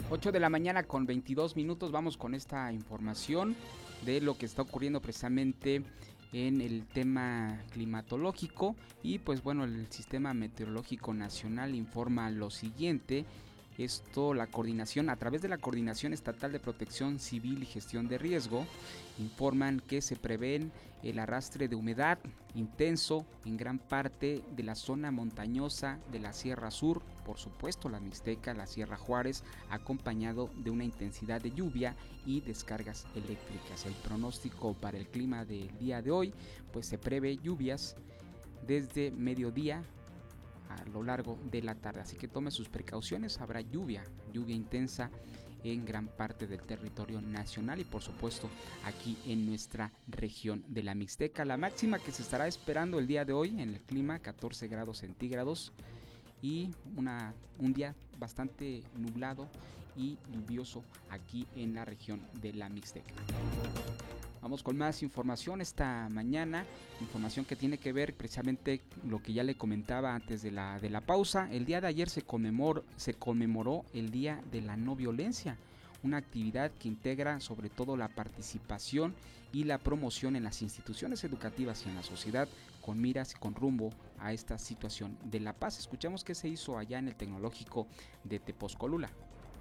8 de la mañana con 22 minutos, vamos con esta información de lo que está ocurriendo precisamente en el tema climatológico y pues bueno, el Sistema Meteorológico Nacional informa lo siguiente. Esto, la coordinación, a través de la Coordinación Estatal de Protección Civil y Gestión de Riesgo, informan que se prevén el arrastre de humedad intenso en gran parte de la zona montañosa de la Sierra Sur, por supuesto la Mixteca, la Sierra Juárez, acompañado de una intensidad de lluvia y descargas eléctricas. El pronóstico para el clima del día de hoy, pues se prevé lluvias desde mediodía a lo largo de la tarde, así que tome sus precauciones. Habrá lluvia intensa en gran parte del territorio nacional y por supuesto aquí en nuestra región de la Mixteca. La máxima que se estará esperando el día de hoy en el clima, 14 grados centígrados y un día bastante nublado y lluvioso aquí en la región de la Mixteca. Vamos con más información esta mañana, información que tiene que ver precisamente lo que ya le comentaba antes de la pausa. El día de ayer se conmemoró el Día de la No Violencia, una actividad que integra sobre todo la participación y la promoción en las instituciones educativas y en la sociedad con miras y con rumbo a esta situación de la paz. Escuchamos qué se hizo allá en el Tecnológico de Tepozcolula.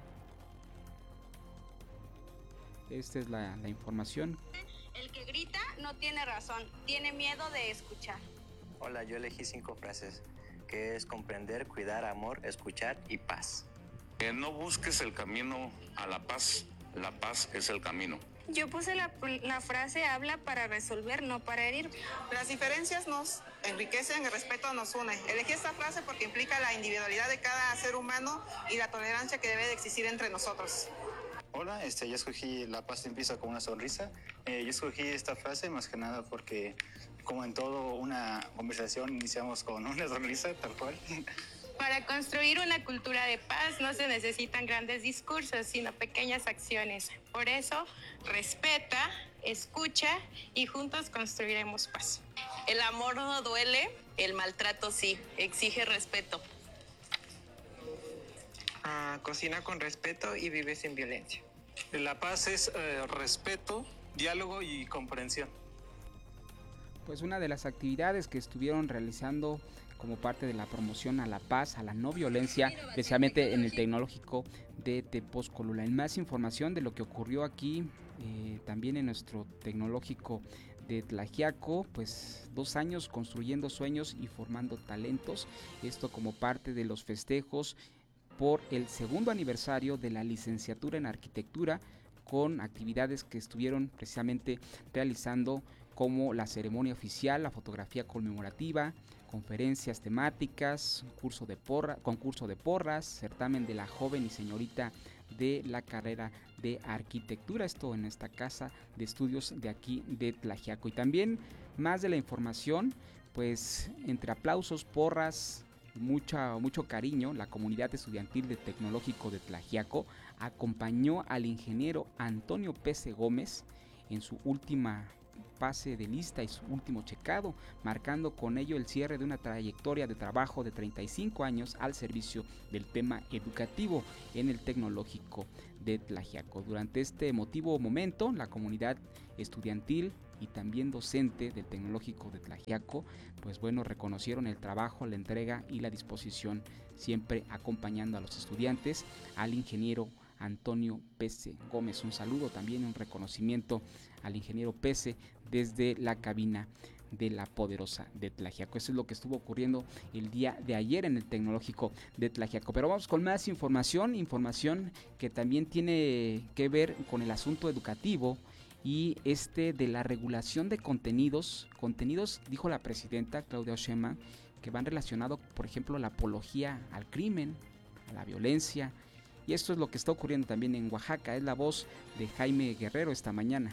Esta es la información. El que grita no tiene razón, tiene miedo de escuchar. Hola, yo elegí 5 frases, que es comprender, cuidar, amor, escuchar y paz. No busques el camino a la paz es el camino. Yo puse la frase habla para resolver, no para herir. Las diferencias nos enriquecen, el respeto nos une. Elegí esta frase porque implica la individualidad de cada ser humano y la tolerancia que debe de existir entre nosotros. Hola, yo escogí la paz empieza con una sonrisa. Yo escogí esta frase más que nada porque, como en todo una conversación, iniciamos con una sonrisa, tal cual. Para construir una cultura de paz no se necesitan grandes discursos, sino pequeñas acciones. Por eso, respeta, escucha y juntos construiremos paz. El amor no duele, el maltrato sí, exige respeto. Cocina con respeto y vive sin violencia. La paz es respeto, diálogo y comprensión. Pues una de las actividades que estuvieron realizando como parte de la promoción a la paz, a la no violencia, precisamente en el Tecnológico de Tepozcolula. En más información de lo que ocurrió aquí, también en nuestro Tecnológico de Tlaxiaco, pues 2 años construyendo sueños y formando talentos. Esto como parte de los festejos por el 2º aniversario de la licenciatura en arquitectura, con actividades que estuvieron precisamente realizando como la ceremonia oficial, la fotografía conmemorativa, conferencias temáticas, concurso de porras, certamen de la joven y señorita de la carrera de arquitectura, esto en esta casa de estudios de aquí de Tlaxiaco. Y también más de la información, pues entre aplausos, porras, mucho cariño, la comunidad estudiantil del Tecnológico de Tlaxiaco acompañó al ingeniero Antonio P.C. Gómez en su última pase de lista y su último checado, marcando con ello el cierre de una trayectoria de trabajo de 35 años al servicio del tema educativo en el Tecnológico de Tlaxiaco. Durante este emotivo momento, la comunidad estudiantil y también docente del Tecnológico de Tlaxiaco, pues bueno, reconocieron el trabajo, la entrega y la disposición, siempre acompañando a los estudiantes, al ingeniero Antonio P.C. Gómez. Un saludo también, un reconocimiento al ingeniero P.C. desde la cabina de la poderosa de Tlaxiaco. Eso es lo que estuvo ocurriendo el día de ayer en el Tecnológico de Tlaxiaco. Pero vamos con más información que también tiene que ver con el asunto educativo y de la regulación de contenidos, dijo la presidenta Claudia Sheinbaum, que van relacionados, por ejemplo, a la apología al crimen, a la violencia. Y esto es lo que está ocurriendo también en Oaxaca. Es la voz de Jaime Guerrero esta mañana.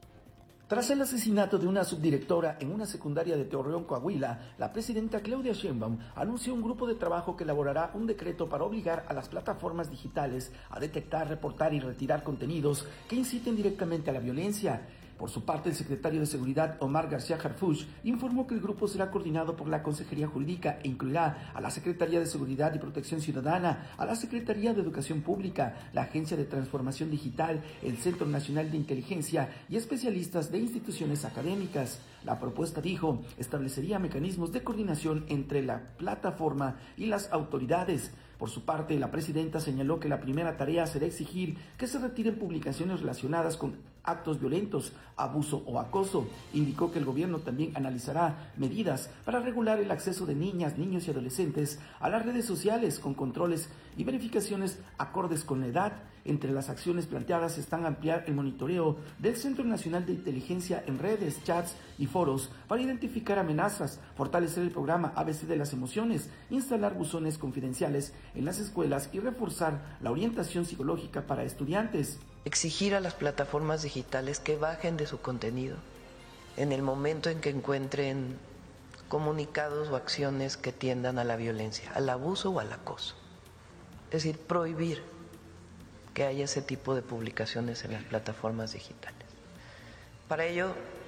Tras el asesinato de una subdirectora en una secundaria de Torreón, Coahuila, la presidenta Claudia Sheinbaum anunció un grupo de trabajo que elaborará un decreto para obligar a las plataformas digitales a detectar, reportar y retirar contenidos que inciten directamente a la violencia. Por su parte, el secretario de Seguridad, Omar García Harfuch, informó que el grupo será coordinado por la Consejería Jurídica e incluirá a la Secretaría de Seguridad y Protección Ciudadana, a la Secretaría de Educación Pública, la Agencia de Transformación Digital, el Centro Nacional de Inteligencia y especialistas de instituciones académicas. La propuesta, dijo, establecería mecanismos de coordinación entre la plataforma y las autoridades. Por su parte, la presidenta señaló que la primera tarea será exigir que se retiren publicaciones relacionadas con actos violentos, abuso o acoso. Indicó que el gobierno también analizará medidas para regular el acceso de niñas, niños y adolescentes a las redes sociales con controles y verificaciones acordes con la edad. Entre las acciones planteadas están ampliar el monitoreo del Centro Nacional de Inteligencia en redes, chats y foros para identificar amenazas, fortalecer el programa ABC de las emociones, instalar buzones confidenciales en las escuelas y reforzar la orientación psicológica para estudiantes. Exigir a las plataformas digitales que bajen de su contenido en el momento en que encuentren comunicados o acciones que tiendan a la violencia, al abuso o al acoso. Es decir, prohibir que haya ese tipo de publicaciones en las plataformas digitales. Para ello,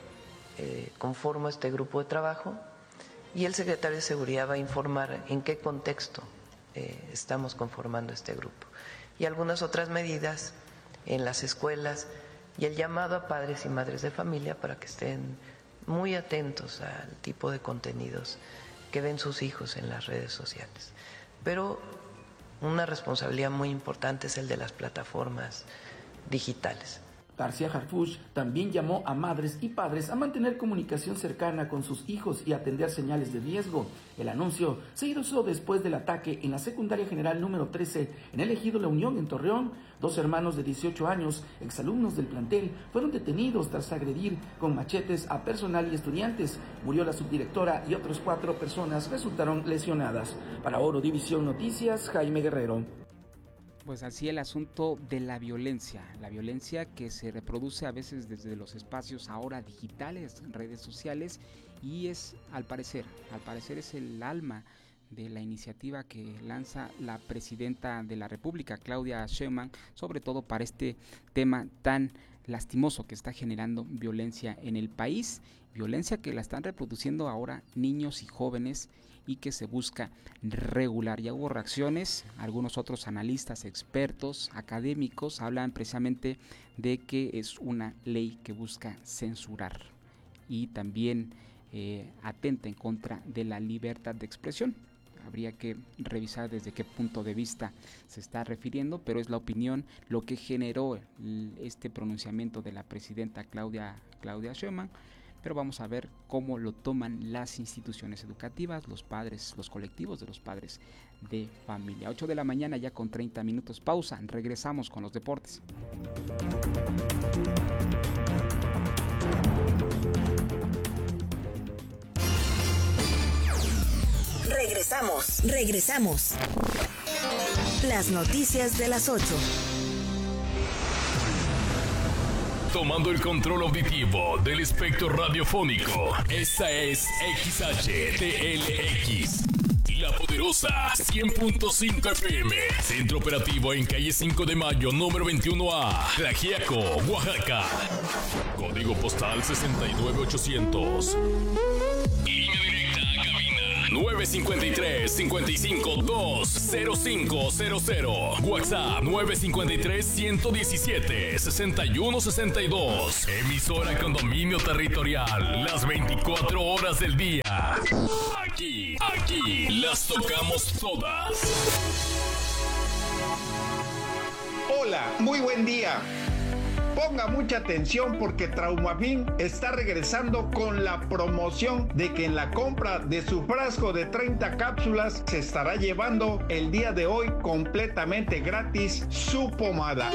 conformo este grupo de trabajo y el secretario de Seguridad va a informar en qué contexto estamos conformando este grupo y algunas otras medidas en las escuelas y el llamado a padres y madres de familia para que estén muy atentos al tipo de contenidos que ven sus hijos en las redes sociales. Pero una responsabilidad muy importante es el de las plataformas digitales. García Harfuch también llamó a madres y padres a mantener comunicación cercana con sus hijos y atender señales de riesgo. El anuncio se hizo después del ataque en la Secundaria General número 13 en el ejido La Unión en Torreón. 2 hermanos de 18 años, exalumnos del plantel, fueron detenidos tras agredir con machetes a personal y estudiantes. Murió la subdirectora y otras 4 personas resultaron lesionadas. Para Oro División Noticias, Jaime Guerrero. Pues así el asunto de la violencia que se reproduce a veces desde los espacios ahora digitales, redes sociales, y es al parecer es el alma de la iniciativa que lanza la presidenta de la República, Claudia Sheinbaum, sobre todo para este tema tan lastimoso que está generando violencia en el país, violencia que la están reproduciendo ahora niños y jóvenes y que se busca regular. Ya hubo reacciones, algunos otros analistas, expertos, académicos hablan precisamente de que es una ley que busca censurar y también atenta en contra de la libertad de expresión. Habría que revisar desde qué punto de vista se está refiriendo, pero es la opinión lo que generó este pronunciamiento de la presidenta Claudia Sheinbaum. Pero vamos a ver cómo lo toman las instituciones educativas, los padres, los colectivos de los padres de familia. 8 de la mañana ya con 30 minutos. Pausa, regresamos con los deportes. Regresamos. Las noticias de las 8. Tomando el control auditivo del espectro radiofónico. Esta es XHTLX. La Poderosa 100.5 FM. Centro operativo en calle 5 de Mayo, número 21A. Tlaxiaco, Oaxaca. Código postal 69800. Línea directa a cabina 953-55-20500. WhatsApp 953-117-6162. Emisora con dominio territorial las 24 horas del día. Aquí las tocamos todas. Hola, muy buen día. Ponga mucha atención porque Traumafin está regresando con la promoción de que en la compra de su frasco de 30 cápsulas se estará llevando el día de hoy completamente gratis su pomada.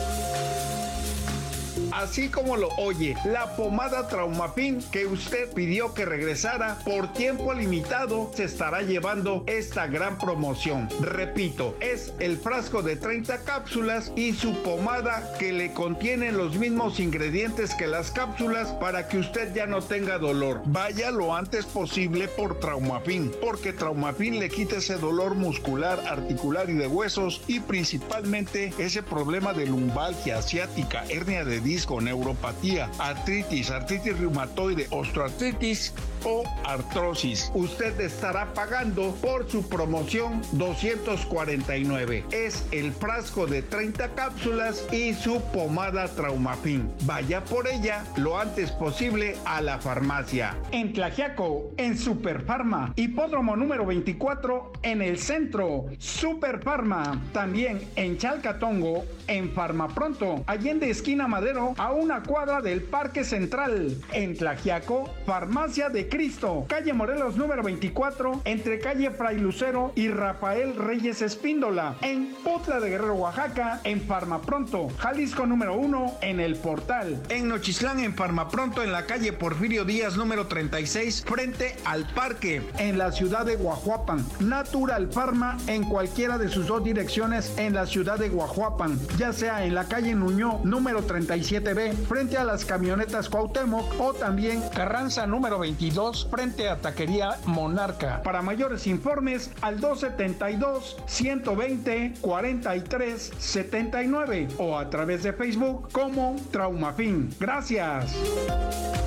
Así como lo oye, la pomada Traumafin que usted pidió que regresara por tiempo limitado se estará llevando esta gran promoción. Repito, es el frasco de 30 cápsulas y su pomada que le contiene los mismos ingredientes que las cápsulas para que usted ya no tenga dolor. Vaya lo antes posible por Traumafin, porque Traumafin le quita ese dolor muscular, articular y de huesos y principalmente ese problema de lumbalgia, ciática, hernia de disco, con neuropatía, artritis reumatoide, osteoartritis o artrosis. Usted estará pagando por su promoción $249. Es el frasco de 30 cápsulas y su pomada Traumafin. Vaya por ella lo antes posible a la farmacia. En Tlaxiaco, en Superfarma, Hipódromo número 24 en el centro, Superfarma. También en Chalcatongo, en Farmapronto, Allende esquina Madero, a una cuadra del Parque Central. En Tlaxiaco, Farmacia de Cristo, calle Morelos número 24, entre calle Fray Lucero y Rafael Reyes Espíndola. En Potla de Guerrero, Oaxaca, en Farmapronto, Jalisco número 1, en El Portal. En Nochislán, en Farmapronto, en la calle Porfirio Díaz número 36, frente al parque. En la ciudad de Guajuapan, Natural Pharma, en cualquiera de sus dos direcciones en la ciudad de Guajuapan, ya sea en la calle Nuñó número 37B, frente a las camionetas Cuauhtémoc, o también Carranza número 22, frente a Taquería Monarca. Para mayores informes, al 272-120-4379 o a través de Facebook como Traumafin. Gracias.